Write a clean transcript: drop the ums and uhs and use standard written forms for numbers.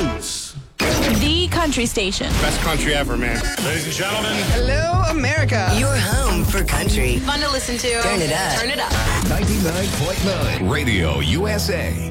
News. The country station. Best country ever, man. Ladies and gentlemen. Hello, America. Your home for country. Fun to listen to. Turn it up. Turn it up. 99.9 Radio USA.